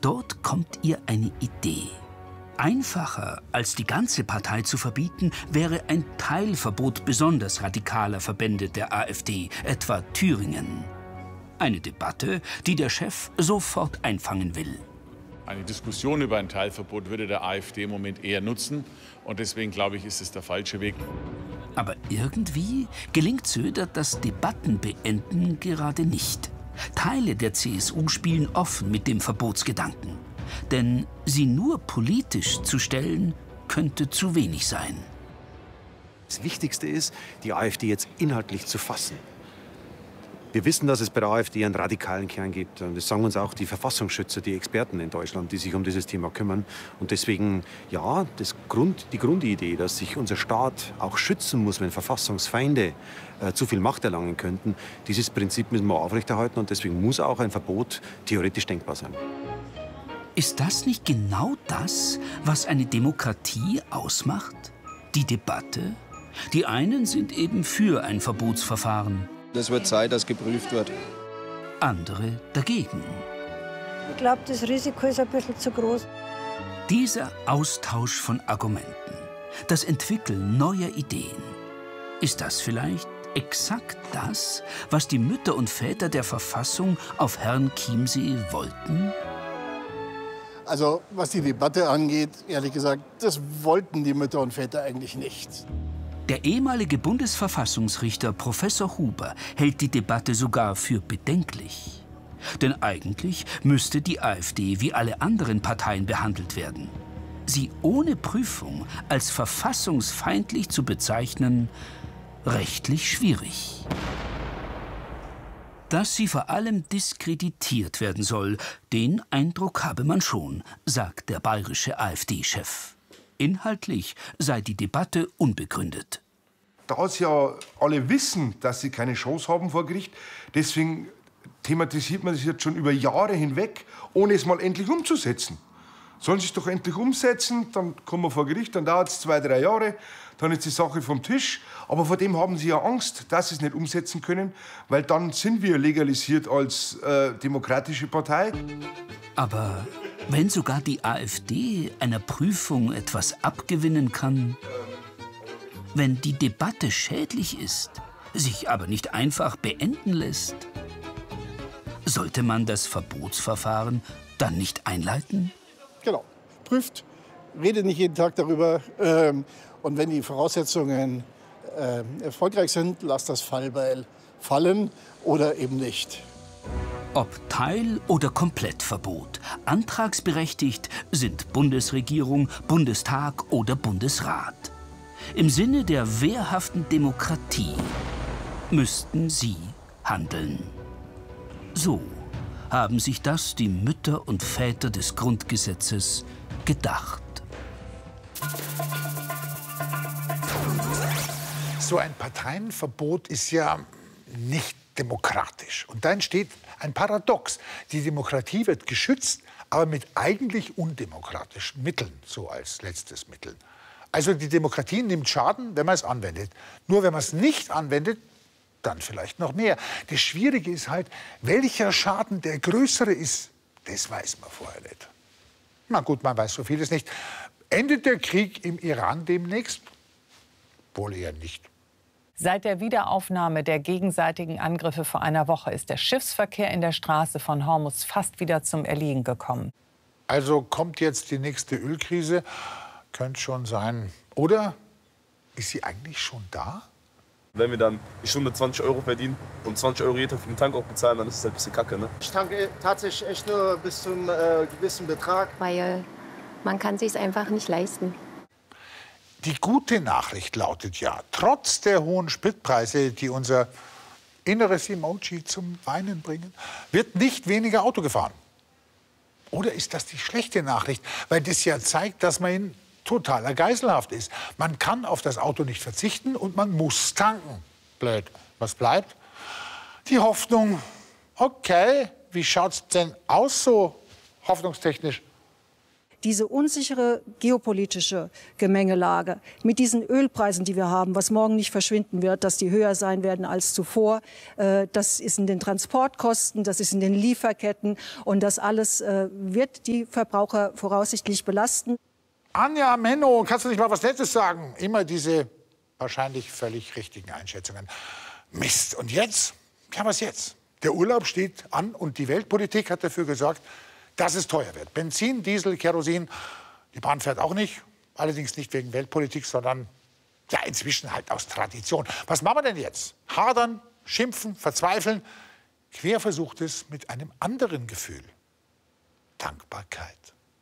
dort kommt ihr eine Idee. Einfacher als die ganze Partei zu verbieten, wäre ein Teilverbot besonders radikaler Verbände der AfD, etwa Thüringen. Eine Debatte, die der Chef sofort einfangen will. Eine Diskussion über ein Teilverbot würde der AfD im Moment eher nutzen. Und deswegen, glaube ich, ist es der falsche Weg. Aber irgendwie gelingt Söder das Debattenbeenden gerade nicht. Teile der CSU spielen offen mit dem Verbotsgedanken. Denn sie nur politisch zu stellen, könnte zu wenig sein. Das Wichtigste ist, die AfD jetzt inhaltlich zu fassen. Wir wissen, dass es bei der AfD einen radikalen Kern gibt. Und das sagen uns auch die Verfassungsschützer, die Experten in Deutschland, die sich um dieses Thema kümmern. Und deswegen, ja, die Grundidee, dass sich unser Staat auch schützen muss, wenn Verfassungsfeinde zu viel Macht erlangen könnten, dieses Prinzip müssen wir aufrechterhalten. Und deswegen muss auch ein Verbot theoretisch denkbar sein. Ist das nicht genau das, was eine Demokratie ausmacht? Die Debatte? Die einen sind eben für ein Verbotsverfahren. Es wird Zeit, dass geprüft wird. Andere dagegen. Ich glaube, das Risiko ist ein bisschen zu groß. Dieser Austausch von Argumenten, das Entwickeln neuer Ideen, ist das vielleicht exakt das, was die Mütter und Väter der Verfassung auf Herrn Chiemsee wollten? Also, was die Debatte angeht, ehrlich gesagt, das wollten die Mütter und Väter eigentlich nicht. Der ehemalige Bundesverfassungsrichter Professor Huber hält die Debatte sogar für bedenklich. Denn eigentlich müsste die AfD wie alle anderen Parteien behandelt werden. Sie ohne Prüfung als verfassungsfeindlich zu bezeichnen, rechtlich schwierig. Dass sie vor allem diskreditiert werden soll, den Eindruck habe man schon, sagt der bayerische AfD-Chef. Inhaltlich sei die Debatte unbegründet. Da sie ja alle wissen, dass sie keine Chance haben vor Gericht, deswegen thematisiert man das jetzt schon über Jahre hinweg, ohne es mal endlich umzusetzen. Sollen sie es doch endlich umsetzen, dann kommen wir vor Gericht, dann dauert es 2, 3 Jahre, dann ist die Sache vom Tisch. Aber vor dem haben sie ja Angst, dass sie es nicht umsetzen können, weil dann sind wir legalisiert als demokratische Partei. Aber wenn sogar die AfD einer Prüfung etwas abgewinnen kann, wenn die Debatte schädlich ist, sich aber nicht einfach beenden lässt, sollte man das Verbotsverfahren dann nicht einleiten? Genau. Prüft, redet nicht jeden Tag darüber. Und wenn die Voraussetzungen erfolgreich sind, lasst das Fallbeil fallen oder eben nicht. Ob Teil- oder Komplettverbot, antragsberechtigt sind Bundesregierung, Bundestag oder Bundesrat. Im Sinne der wehrhaften Demokratie müssten sie handeln. So haben sich das die Mütter und Väter des Grundgesetzes gedacht. So ein Parteienverbot ist ja nicht demokratisch. Und da entsteht ein Paradox. Die Demokratie wird geschützt, aber mit eigentlich undemokratischen Mitteln, so als letztes Mittel. Also die Demokratie nimmt Schaden, wenn man es anwendet. Nur wenn man es nicht anwendet, dann vielleicht noch mehr. Das Schwierige ist halt, welcher Schaden der größere ist, das weiß man vorher nicht. Na gut, man weiß so vieles nicht. Endet der Krieg im Iran demnächst? Wohl eher nicht. Seit der Wiederaufnahme der gegenseitigen Angriffe vor einer Woche ist der Schiffsverkehr in der Straße von Hormuz fast wieder zum Erliegen gekommen. Also kommt jetzt die nächste Ölkrise? Könnte schon sein. Oder ist sie eigentlich schon da? Wenn wir dann die Stunde 20 € verdienen und 20 € jeder für den Tank auch bezahlen, dann ist es halt ein bisschen kacke, ne? Ich tanke tatsächlich echt nur bis zum gewissen Betrag. Weil man kann es sich einfach nicht leisten. Die gute Nachricht lautet ja, trotz der hohen Spritpreise, die unser inneres Emoji zum Weinen bringen, wird nicht weniger Auto gefahren. Oder ist das die schlechte Nachricht? Weil das ja zeigt, dass man in totaler Geiselhaft ist. Man kann auf das Auto nicht verzichten und man muss tanken. Blöd. Was bleibt? Die Hoffnung. Okay, wie schaut's denn aus so hoffnungstechnisch? diese unsichere geopolitische Gemengelage mit diesen Ölpreisen, die wir haben, was morgen nicht verschwinden wird, dass die höher sein werden als zuvor, das ist in den Transportkosten, das ist in den Lieferketten und das alles wird die Verbraucher voraussichtlich belasten. Anja, Menno, kannst du nicht mal was Nettes sagen? Immer diese wahrscheinlich völlig richtigen Einschätzungen. Mist, und jetzt? Ja, was jetzt? Der Urlaub steht an und die Weltpolitik hat dafür gesorgt, dass es teuer wird. Benzin, Diesel, Kerosin, die Bahn fährt auch nicht. Allerdings nicht wegen Weltpolitik, sondern ja, inzwischen halt aus Tradition. Was machen wir denn jetzt? Hadern, schimpfen, verzweifeln? Quer versucht es mit einem anderen Gefühl. Dankbarkeit.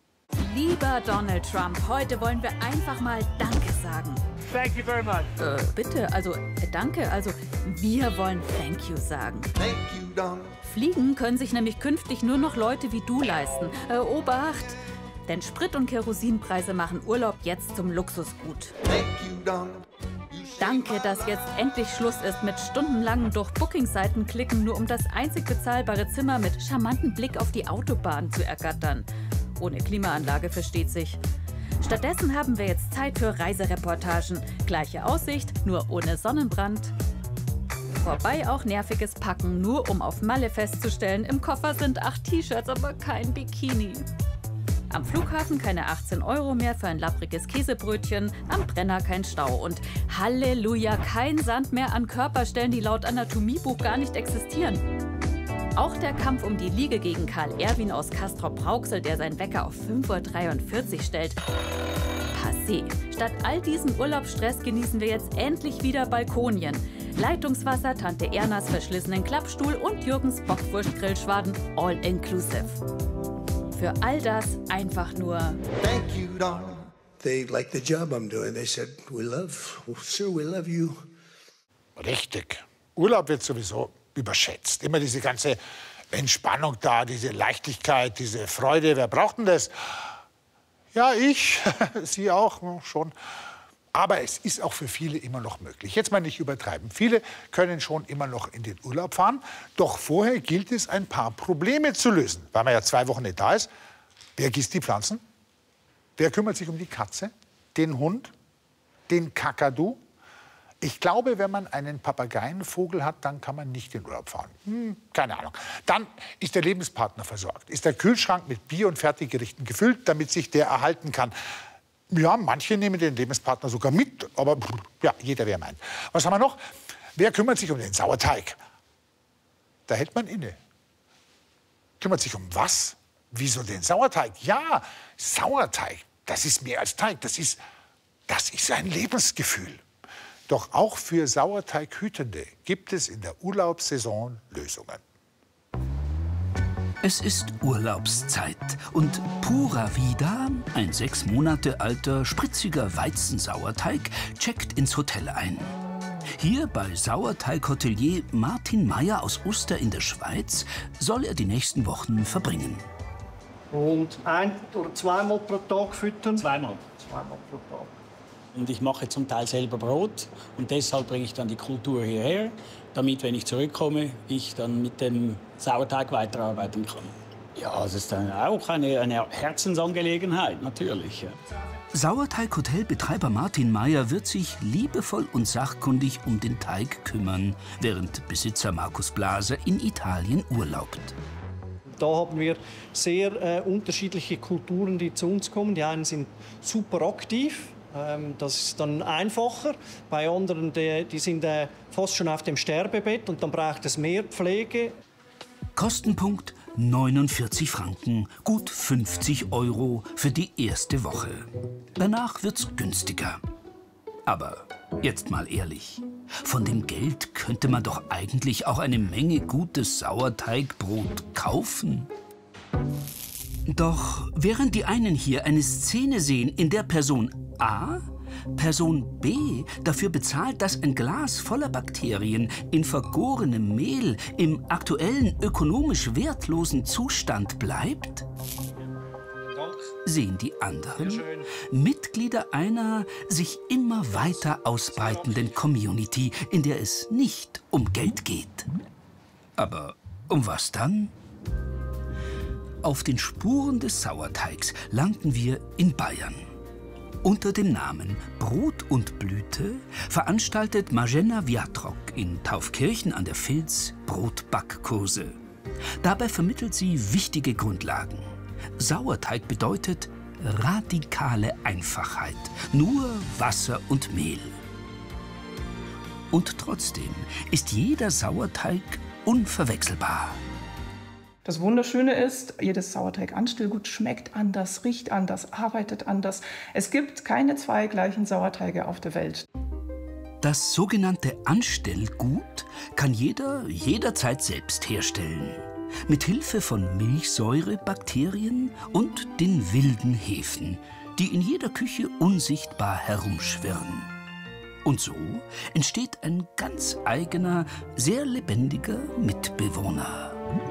Lieber Donald Trump, heute wollen wir einfach mal Danke sagen. Thank you very much. Bitte, also danke, also wir wollen Thank you sagen. Thank you, Donald. Fliegen können sich nämlich künftig nur noch Leute wie du leisten. Obacht! Denn Sprit- und Kerosinpreise machen Urlaub jetzt zum Luxusgut. Thank you, Donald. Danke, dass jetzt endlich Schluss ist mit stundenlangen durch Booking-Seiten klicken, nur um das einzig bezahlbare Zimmer mit charmantem Blick auf die Autobahn zu ergattern. Ohne Klimaanlage, versteht sich. Stattdessen haben wir jetzt Zeit für Reisereportagen. Gleiche Aussicht, nur ohne Sonnenbrand. Vorbei auch nerviges Packen, nur um auf Malle festzustellen, im Koffer sind 8 T-Shirts, aber kein Bikini. Am Flughafen keine 18 € mehr für ein lappriges Käsebrötchen, am Brenner kein Stau und Halleluja, kein Sand mehr an Körperstellen, die laut Anatomiebuch gar nicht existieren. Auch der Kampf um die Liege gegen Karl Erwin aus Castrop-Rauxel, der seinen Wecker auf 5:43 Uhr stellt, passé. Statt all diesem Urlaubsstress genießen wir jetzt endlich wieder Balkonien. Leitungswasser, Tante Ernas verschlissenen Klappstuhl und Jürgens Bockwurst-Grillschwaden all inclusive. Für all das einfach nur Thank you, Donald. They like the job I'm doing. They said, sir, we love you. Richtig. Urlaub wird sowieso überschätzt. Immer diese ganze Entspannung da, diese Leichtigkeit, diese Freude. Wer braucht denn das? Ja, ich. Sie auch schon. Aber es ist auch für viele immer noch möglich. Jetzt mal nicht übertreiben. Viele können schon immer noch in den Urlaub fahren. Doch vorher gilt es, ein paar Probleme zu lösen. Weil man ja 2 Wochen nicht da ist. Wer gießt die Pflanzen? Wer kümmert sich um die Katze? Den Hund? Den Kakadu? Ich glaube, wenn man einen Papageienvogel hat, dann kann man nicht in Urlaub fahren. Keine Ahnung. Dann ist der Lebenspartner versorgt. Ist der Kühlschrank mit Bier- und Fertiggerichten gefüllt, damit sich der erhalten kann. Ja, manche nehmen den Lebenspartner sogar mit, aber ja, jeder wer meint. Was haben wir noch? Wer kümmert sich um den Sauerteig? Da hält man inne. Kümmert sich um was? Wieso den Sauerteig? Ja, Sauerteig, das ist mehr als Teig, das ist ein Lebensgefühl. Doch auch für Sauerteighütende gibt es in der Urlaubssaison Lösungen. Es ist Urlaubszeit und Pura Vida, ein 6 Monate alter, spritziger Weizensauerteig, checkt ins Hotel ein. Hier bei Sauerteighotelier Martin Meyer aus Uster in der Schweiz soll er die nächsten Wochen verbringen. Und 1- oder 2-mal pro Tag füttern? Zweimal pro Tag. Und ich mache zum Teil selber Brot und deshalb bringe ich dann die Kultur hierher, damit, wenn ich zurückkomme, ich dann mit dem Sauerteig weiterarbeiten kann. Ja, es ist dann auch eine Herzensangelegenheit, natürlich. Ja. Sauerteig-Hotelbetreiber Martin Meyer wird sich liebevoll und sachkundig um den Teig kümmern, während Besitzer Markus Blaser in Italien urlaubt. Da haben wir sehr unterschiedliche Kulturen, die zu uns kommen. Die einen sind super aktiv. Das ist dann einfacher. Bei anderen, die sind fast schon auf dem Sterbebett und dann braucht es mehr Pflege. Kostenpunkt 49 Franken, gut 50 € für die erste Woche. Danach wird's günstiger. Aber jetzt mal ehrlich, von dem Geld könnte man doch eigentlich auch eine Menge gutes Sauerteigbrot kaufen. Doch während die einen hier eine Szene sehen, in der Person A, Person B dafür bezahlt, dass ein Glas voller Bakterien in vergorenem Mehl im aktuellen ökonomisch wertlosen Zustand bleibt, sehen die anderen Mitglieder einer sich immer weiter ausbreitenden Community, in der es nicht um Geld geht. Aber um was dann? Auf den Spuren des Sauerteigs landen wir in Bayern. Unter dem Namen Brot und Blüte veranstaltet Marzena Wiatrok in Taufkirchen an der Vils Brotbackkurse. Dabei vermittelt sie wichtige Grundlagen. Sauerteig bedeutet radikale Einfachheit, nur Wasser und Mehl. Und trotzdem ist jeder Sauerteig unverwechselbar. Das Wunderschöne ist, jedes Sauerteig-Anstellgut schmeckt anders, riecht anders, arbeitet anders. Es gibt keine zwei gleichen Sauerteige auf der Welt. Das sogenannte Anstellgut kann jeder jederzeit selbst herstellen. Mit Hilfe von Milchsäurebakterien und den wilden Hefen, die in jeder Küche unsichtbar herumschwirren. Und so entsteht ein ganz eigener, sehr lebendiger Mitbewohner.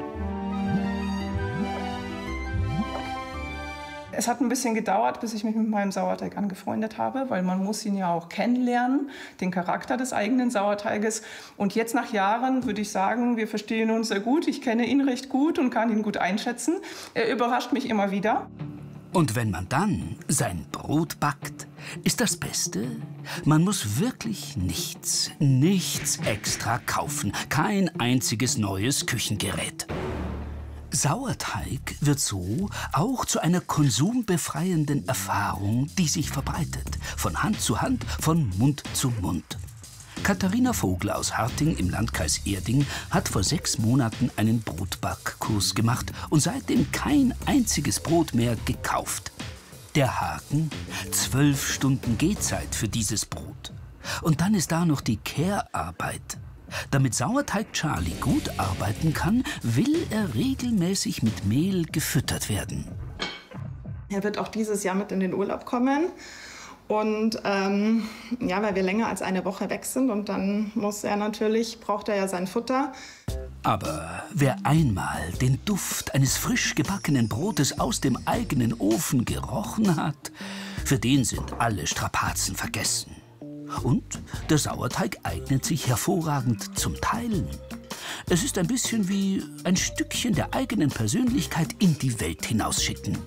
Es hat ein bisschen gedauert, bis ich mich mit meinem Sauerteig angefreundet habe, weil man muss ihn ja auch kennenlernen, den Charakter des eigenen Sauerteiges. Und jetzt nach Jahren würde ich sagen, wir verstehen uns sehr gut. Ich kenne ihn recht gut und kann ihn gut einschätzen. Er überrascht mich immer wieder. Und wenn man dann sein Brot backt, ist das Beste, man muss wirklich nichts extra kaufen. Kein einziges neues Küchengerät. Sauerteig wird so auch zu einer konsumbefreienden Erfahrung, die sich verbreitet. Von Hand zu Hand, von Mund zu Mund. Katharina Vogel aus Harting im Landkreis Erding hat vor 6 Monaten einen Brotbackkurs gemacht und seitdem kein einziges Brot mehr gekauft. Der Haken: 12 Stunden Gehzeit für dieses Brot. Und dann ist da noch die Care-Arbeit. Damit Sauerteig Charlie gut arbeiten kann, will er regelmäßig mit Mehl gefüttert werden. Er wird auch dieses Jahr mit in den Urlaub kommen. Und ja, weil wir länger als eine Woche weg sind und dann braucht er ja sein Futter. Aber wer einmal den Duft eines frisch gebackenen Brotes aus dem eigenen Ofen gerochen hat, für den sind alle Strapazen vergessen. Und der Sauerteig eignet sich hervorragend zum Teilen. Es ist ein bisschen wie ein Stückchen der eigenen Persönlichkeit in die Welt hinausschicken.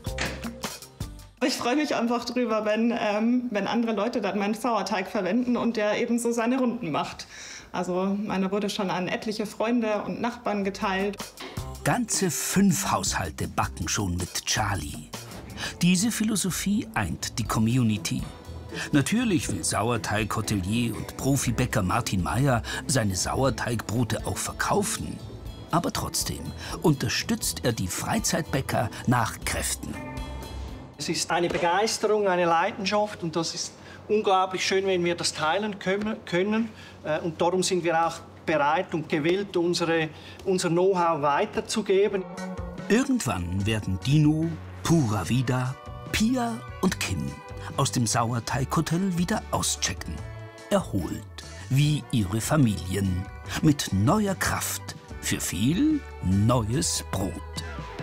Ich freue mich einfach drüber, wenn andere Leute dann meinen Sauerteig verwenden und der eben so seine Runden macht. Also meiner wurde schon an etliche Freunde und Nachbarn geteilt. Ganze 5 Haushalte backen schon mit Charlie. Diese Philosophie eint die Community. Natürlich will Sauerteig-Hotelier und Profibäcker Martin Meyer seine Sauerteigbrote auch verkaufen. Aber trotzdem unterstützt er die Freizeitbäcker nach Kräften. Es ist eine Begeisterung, eine Leidenschaft und das ist unglaublich schön, wenn wir das teilen können. Und darum sind wir auch bereit und gewillt, unser Know-how weiterzugeben. Irgendwann werden Dino, Pura Vida, Pia und Kim aus dem Sauerteighotel wieder auschecken. Erholt, wie ihre Familien, mit neuer Kraft für viel neues Brot.